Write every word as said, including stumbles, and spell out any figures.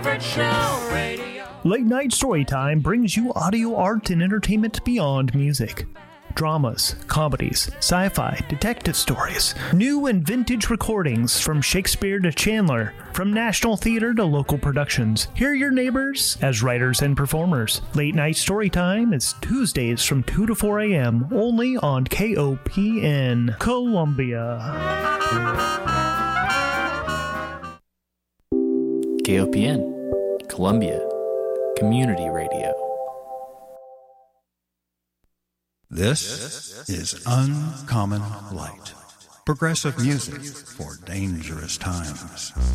Show Radio. Late Night Storytime brings you audio art and entertainment beyond music. Dramas, comedies, sci-fi, detective stories, new and vintage recordings from Shakespeare to Chandler, from National Theater to local productions. Hear your neighbors as writers and performers. Late Night Storytime is Tuesdays from two to four a.m. only on K O P N, Columbia. K O P N, Columbia, Community Radio. This is Uncommon Light, progressive music for dangerous times.